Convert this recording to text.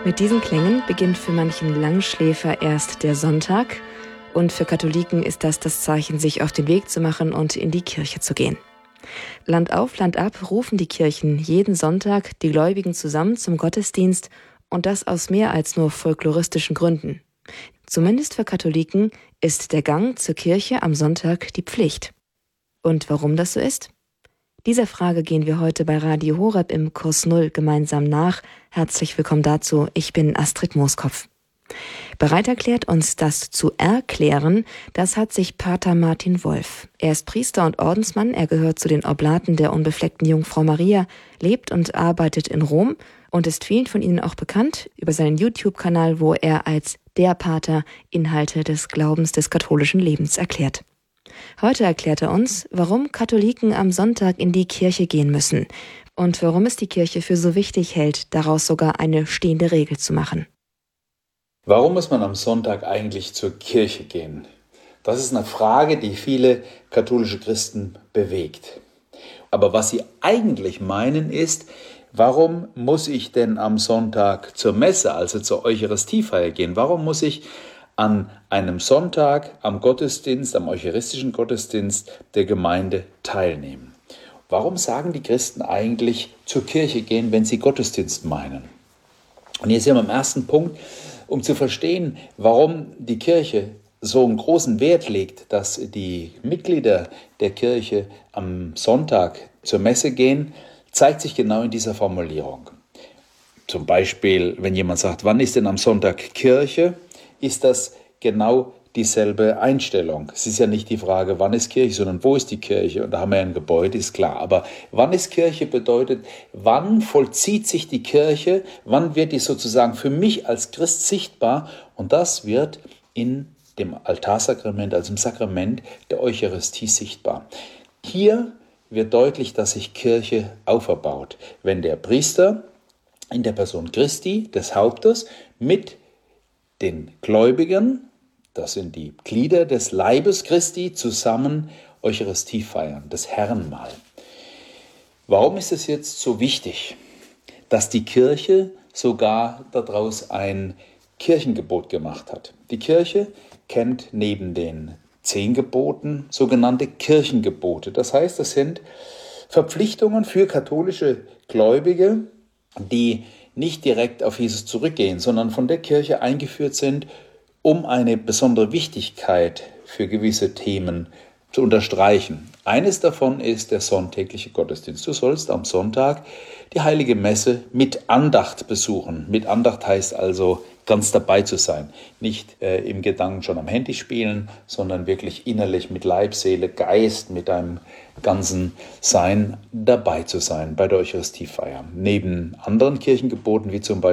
Mit diesen Klängen beginnt für manchen Langschläfer erst der Sonntag und für Katholiken ist das Zeichen, sich auf den Weg zu machen und in die Kirche zu gehen. Land auf, Land ab rufen die Kirchen jeden Sonntag die Gläubigen zusammen zum Gottesdienst und das aus mehr als nur folkloristischen Gründen. Zumindest für Katholiken ist der Gang zur Kirche am Sonntag die Pflicht. Und warum das so ist? Dieser Frage gehen wir heute bei Radio Horeb im Kurs Null gemeinsam nach. Herzlich willkommen dazu. Ich bin Astrid Mooskopf. Bereit erklärt, uns das zu erklären, das hat sich Pater Martin Wolf. Er ist Priester und Ordensmann, er gehört zu den Oblaten der unbefleckten Jungfrau Maria, lebt und arbeitet in Rom und ist vielen von Ihnen auch bekannt über seinen YouTube-Kanal, wo er als der Pater Inhalte des Glaubens des katholischen Lebens erklärt. Heute erklärt er uns, warum Katholiken am Sonntag in die Kirche gehen müssen und warum es die Kirche für so wichtig hält, daraus sogar eine stehende Regel zu machen. Warum muss man am Sonntag eigentlich zur Kirche gehen? Das ist eine Frage, die viele katholische Christen bewegt. Aber was sie eigentlich meinen ist, warum muss ich denn am Sonntag zur Messe, also zur Eucharistiefeier gehen? Warum muss ich an einem Sonntag am Gottesdienst, am eucharistischen Gottesdienst der Gemeinde teilnehmen? Warum sagen die Christen eigentlich zur Kirche gehen, wenn sie Gottesdienst meinen? Und hier sind wir am ersten Punkt, um zu verstehen, warum die Kirche so einen großen Wert legt, dass die Mitglieder der Kirche am Sonntag zur Messe gehen, zeigt sich genau in dieser Formulierung. Zum Beispiel, wenn jemand sagt, wann ist denn am Sonntag Kirche, ist das genau dieselbe Einstellung. Es ist ja nicht die Frage, wann ist Kirche, sondern wo ist die Kirche? Und da haben wir ja ein Gebäude, ist klar. Aber wann ist Kirche bedeutet, wann vollzieht sich die Kirche, wann wird die sozusagen für mich als Christ sichtbar? Und das wird in dem Altarsakrament, also im Sakrament der Eucharistie sichtbar. Hier wird deutlich, dass sich Kirche auferbaut, wenn der Priester in der Person Christi, des Hauptes, mit den Gläubigen, das sind die Glieder des Leibes Christi, zusammen Eucharistie feiern, das Herrenmahl. Warum ist es jetzt so wichtig, dass die Kirche sogar daraus ein Kirchengebot gemacht hat? Die Kirche kennt neben den 10 Geboten sogenannte Kirchengebote. Das heißt, das sind Verpflichtungen für katholische Gläubige, die nicht direkt auf Jesus zurückgehen, sondern von der Kirche eingeführt sind, um eine besondere Wichtigkeit für gewisse Themen zu unterstreichen. Eines davon ist der sonntägliche Gottesdienst. Du sollst am Sonntag die Heilige Messe mit Andacht besuchen. Mit Andacht heißt also, ganz dabei zu sein. Nicht im Gedanken schon am Handy spielen, sondern wirklich innerlich mit Leib, Seele, Geist, mit deinem ganzen Sein dabei zu sein bei der Eucharistiefeier. Neben anderen Kirchengeboten, wie zum Beispiel